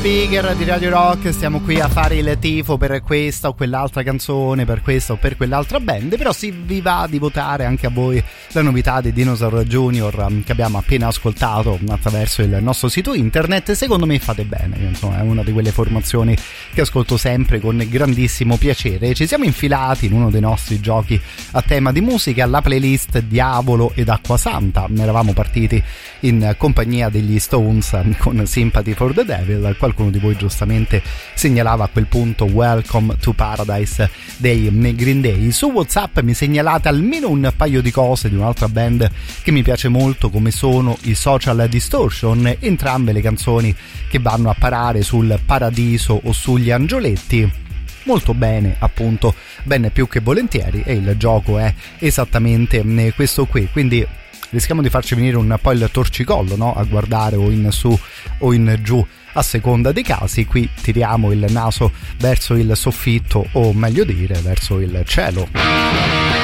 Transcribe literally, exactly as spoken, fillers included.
speaker di Radio Rock, stiamo qui a fare il tifo per questa o quell'altra canzone, per questa o per quell'altra band, però si vi va di votare anche a voi la novità di Dinosaur Junior che abbiamo appena ascoltato attraverso il nostro sito internet. Secondo me fate bene, insomma è una di quelle formazioni che ascolto sempre con grandissimo piacere. Ci siamo infilati in uno dei nostri giochi a tema di musica, la playlist Diavolo ed Acquasanta. Ne eravamo partiti in compagnia degli Stones con Sympathy for the Devil. Qualcuno di voi giustamente segnalava a quel punto Welcome to Paradise dei Green Day. Su WhatsApp mi segnalate almeno un paio di cose di un'altra band che mi piace molto, come sono i Social Distortion, entrambe le canzoni che vanno a parare sul Paradiso o sugli Angioletti. Molto bene, appunto, bene più che volentieri, e il gioco è esattamente questo qui, quindi rischiamo di farci venire un po' il torcicollo, no? A guardare o in su o in giù a seconda dei casi. Qui tiriamo il naso verso il soffitto, o meglio dire verso il cielo.